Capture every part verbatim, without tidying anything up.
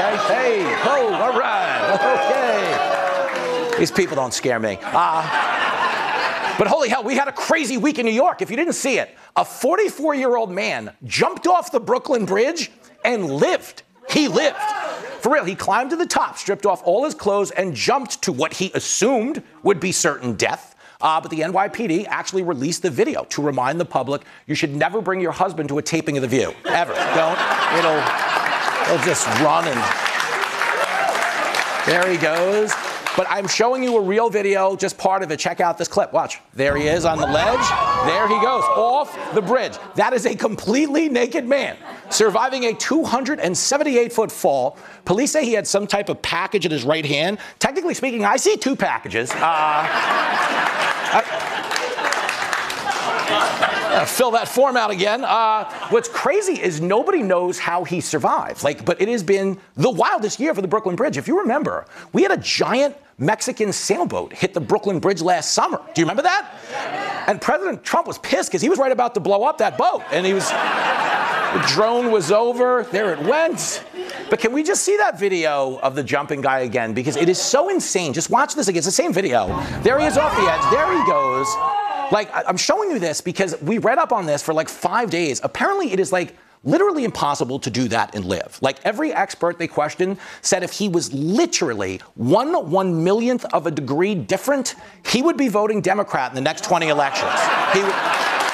okay? Hey, oh, all right, okay. These people don't scare me. Uh, but holy hell, we had a crazy week in New York. If you didn't see it, a forty-four-year-old man jumped off the Brooklyn Bridge and lived. He lived. For real, he climbed to the top, stripped off all his clothes, and jumped to what he assumed would be certain death. Uh, but the N Y P D actually released the video to remind the public you should never bring your husband to a taping of The View. Ever. Don't. It'll, it'll just run and... There he goes. But I'm showing you a real video, just part of it. Check out this clip. Watch. There he is on the ledge. There he goes, off the bridge. That is a completely naked man surviving a two hundred seventy-eight foot fall. Police say he had some type of package in his right hand. Technically speaking, I see two packages. Uh, I, Uh, fill that form out again. Uh, what's crazy is nobody knows how he survived. Like, but it has been the wildest year for the Brooklyn Bridge. If you remember, we had a giant Mexican sailboat hit the Brooklyn Bridge last summer. Do you remember that? And President Trump was pissed because he was right about to blow up that boat. And he was, the drone was over. There it went. But can we just see that video of the jumping guy again? Because it is so insane. Just watch this again. It's the same video. There he is off the edge. There he goes. Like, I'm showing you this because we read up on this for like five days. Apparently, it is like literally impossible to do that and live. Like, every expert they questioned said if he was literally one one millionth of a degree different, he would be voting Democrat in the next twenty elections. He would.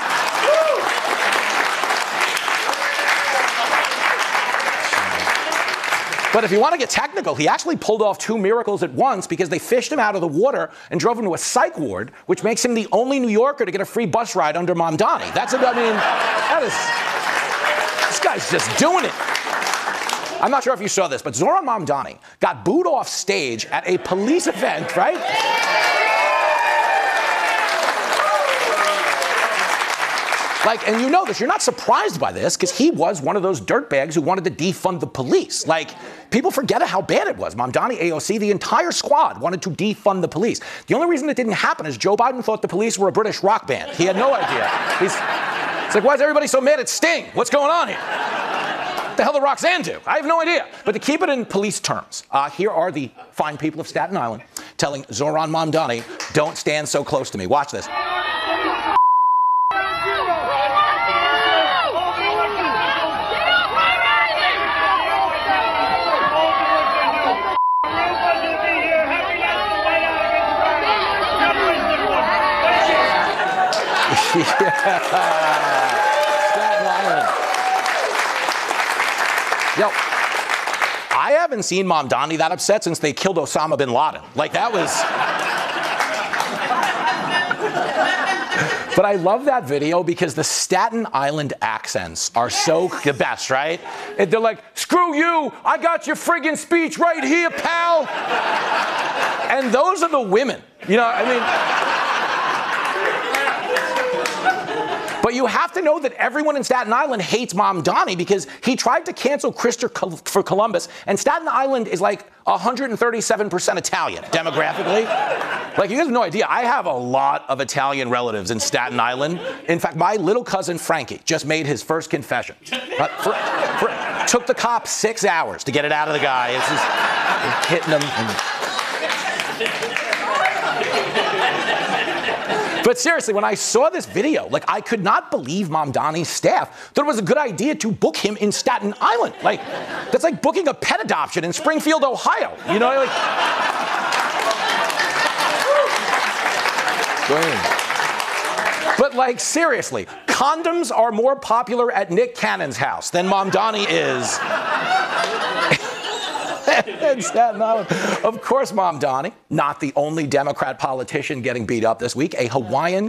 But if you want to get technical, he actually pulled off two miracles at once because they fished him out of the water and drove him to a psych ward, which makes him the only New Yorker to get a free bus ride under Mamdani. That's, a, I mean, that is, this guy's just doing it. I'm not sure if you saw this, but Zohran Mamdani got booed off stage at a police event, right? Like, and you know this, you're not surprised by this, because he was one of those dirtbags who wanted to defund the police. Like, people forget how bad it was. Mamdani, A O C, the entire squad wanted to defund the police. The only reason it didn't happen is Joe Biden thought the police were a British rock band. He had no idea. He's, it's like, why is everybody so mad at Sting? What's going on here? What the hell did Roxanne do? I have no idea. But to keep it in police terms, uh, here are the fine people of Staten Island telling Zohran Mamdani, don't stand so close to me. Watch this. Yeah. Staten Island. Yo, I haven't seen Mamdani that upset since they killed Osama bin Laden. Like, that was... But I love that video because the Staten Island accents are so the best, right? And they're like, screw you, I got your friggin' speech right here, pal. And those are the women. You know, I mean... But you have to know that everyone in Staten Island hates Mamdani because he tried to cancel Christopher Columbus, and Staten Island is like one hundred thirty-seven percent Italian demographically. Like, you guys have no idea. I have a lot of Italian relatives in Staten Island. In fact, my little cousin Frankie just made his first confession. Uh, for, for, took the cops six hours to get it out of the guy. It's just hitting him. And... But seriously, when I saw this video, like, I could not believe Mamdani's staff thought it was a good idea to book him in Staten Island. Like, that's like booking a pet adoption in Springfield, Ohio. You know, like... But, like, seriously, condoms are more popular at Nick Cannon's house than Mamdani is in Staten Island. Of course, Mamdani, not the only Democrat politician getting beat up this week. A Hawaiian